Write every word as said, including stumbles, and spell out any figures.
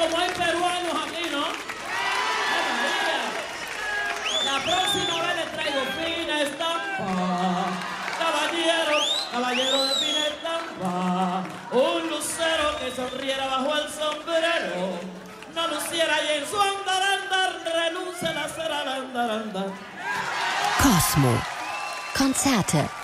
como hay peruanos aquí, ¿no? La próxima vez les traigo fina estampa. Caballero, caballero de fina estampa. Un lucero que sonriera bajo el sombrero. No luciera y en su andar, andar, renuncia a la cera, andar, andar. Cosmo. Konzerte